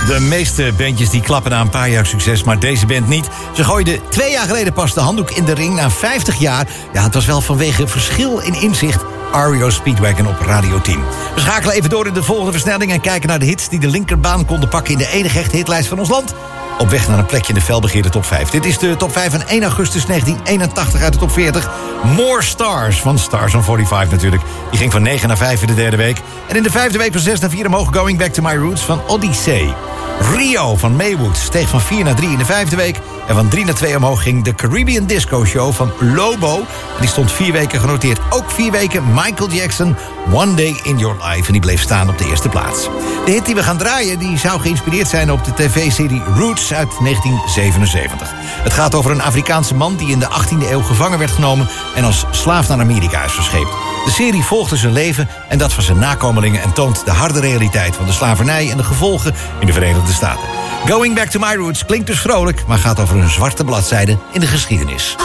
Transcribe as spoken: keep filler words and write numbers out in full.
De meeste bandjes die klappen na een paar jaar succes, maar deze band niet. Ze gooiden twee jaar geleden pas de handdoek in de ring na vijftig jaar. Ja, het was wel vanwege verschil in inzicht. R E O Speedwagon op Radio tien. We schakelen even door in de volgende versnelling en kijken naar de hits die de linkerbaan konden pakken in de enige echte hitlijst van ons land. Op weg naar een plekje in de felbegeerde top vijf. Dit is de top vijf van één augustus negentien eenentachtig uit de top veertig. More Stars van Stars on vijfenveertig natuurlijk. Die ging van negen naar vijf in de derde week. En in de vijfde week van zes naar vier omhoog Going Back to My Roots van Odyssey. Rio van Maywood steeg van vier naar drie in de vijfde week. En van drie naar twee omhoog ging de Caribbean Disco Show van Lobo. En die stond vier weken genoteerd. Ook vier weken Michael Jackson, One Day in Your Life. En die bleef staan op de eerste plaats. De hit die we gaan draaien die zou geïnspireerd zijn op de tv-serie Roots uit negentien zevenenzeventig. Het gaat over een Afrikaanse man die in de achttiende eeuw gevangen werd genomen en als slaaf naar Amerika is verscheept. De serie volgde zijn leven en dat van zijn nakomelingen en toont de harde realiteit van de slavernij en de gevolgen in de Verenigde Staten. Going Back to My Roots klinkt dus vrolijk, maar gaat over een zwarte bladzijde in de geschiedenis.